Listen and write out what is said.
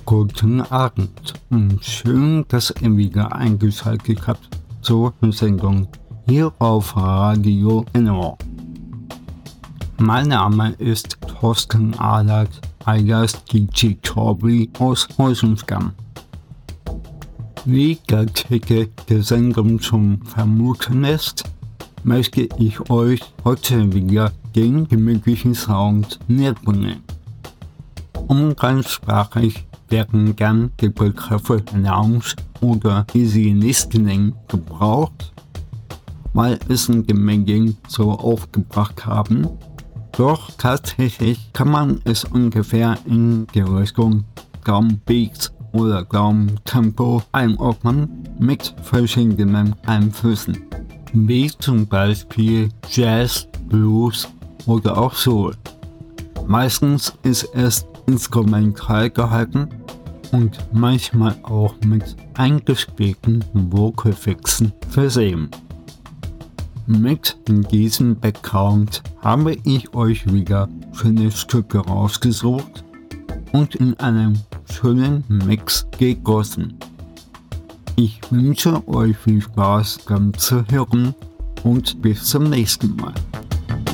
Guten Abend und schön, dass ihr wieder eingeschaltet habt zur Sendung hier auf Radio NO. Mein Name ist Thorsten Ahlert, alias DJ Torbi aus Heusenstamm. Wie der Titel der Sendung schon vermuten lässt, möchte ich euch heute wieder den gemütlichen Sound näherbringen. Umgangssprachlich werden gern die Begriffe Lounge oder Easy Listening gebraucht, weil es in den Medien so aufgebracht haben. Doch tatsächlich kann man es ungefähr in die Richtung Drum Beats oder Drum Tempo einordnen mit verschiedenen Einflüssen, wie zum Beispiel Jazz, Blues oder auch Soul. Meistens ist es instrumental gehalten und manchmal auch mit eingespielten Vocalfixen versehen. Mit diesem Background habe ich euch wieder schöne Stücke rausgesucht und in einem schönen Mix gegossen. Ich wünsche euch viel Spaß beim Zuhören und bis zum nächsten Mal.